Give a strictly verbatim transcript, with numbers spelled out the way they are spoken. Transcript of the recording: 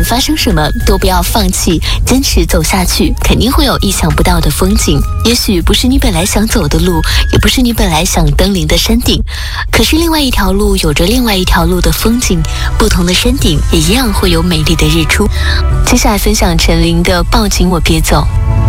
管发生什么都不要放弃，坚持走下去，肯定会有意想不到的风景。也许不是你本来想走的路，也不是你本来想登临的山顶，可是另外一条路有着另外一条路的风景，不同的山顶也一样会有美丽的日出。接下来分享陈琳的《抱紧我别走》。